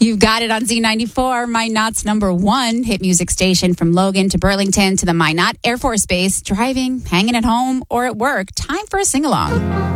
You've got it on Z94, Minot's number one hit music station. From Logan to Burlington to the Minot Air Force Base. Driving, hanging at home, or at work. Time for a sing-along.